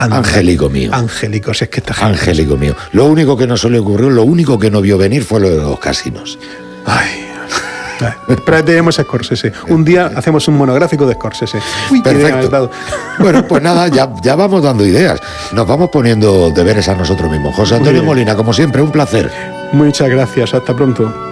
Angélico mío. Angélico, si es que está genial. Angélico mío. Lo único que no se le ocurrió, lo único que no vio venir fue lo de los casinos. Ay. Pero tenemos a Scorsese. Un día hacemos un monográfico de Scorsese. Uy, qué idea me has dado. Bueno, pues nada, ya vamos dando ideas. Nos vamos poniendo deberes a nosotros mismos. José Antonio Molina, como siempre, un placer. Muchas gracias. Hasta pronto.